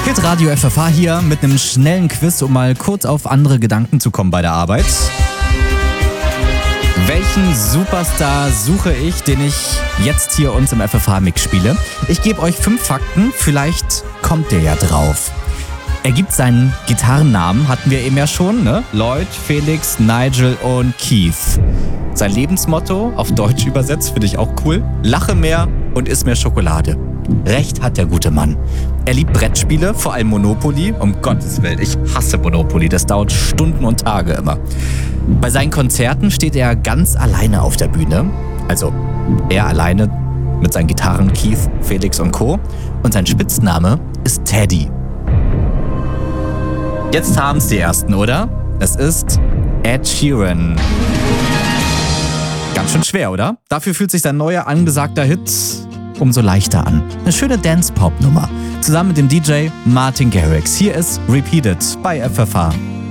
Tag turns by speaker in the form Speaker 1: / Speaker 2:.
Speaker 1: Hit Radio FFH hier mit einem schnellen Quiz, um mal kurz auf andere Gedanken zu kommen bei der Arbeit. Welchen Superstar suche ich, den ich jetzt hier uns im FFH-Mix spiele? Ich gebe euch 5 Fakten, vielleicht kommt der ja drauf. Er gibt seinen Gitarrennamen, hatten wir eben ja schon, ne? Lloyd, Felix, Nigel und Keith. Sein Lebensmotto, auf Deutsch übersetzt, finde ich auch cool: Lache mehr und iss mehr Schokolade. Recht hat der gute Mann. Er liebt Brettspiele, vor allem Monopoly. Um Gottes Willen, ich hasse Monopoly, das dauert Stunden und Tage immer. Bei seinen Konzerten steht er ganz alleine auf der Bühne. Also er alleine mit seinen Gitarren, Keith, Felix und Co. Und sein Spitzname ist Teddy. Jetzt haben es die ersten, oder? Es ist Ed Sheeran. Ganz schön schwer, oder? Dafür fühlt sich sein neuer angesagter Hit umso leichter an. Eine schöne Dance-Pop-Nummer. Zusammen mit dem DJ Martin Garrix. Hier ist Repeated bei FFH.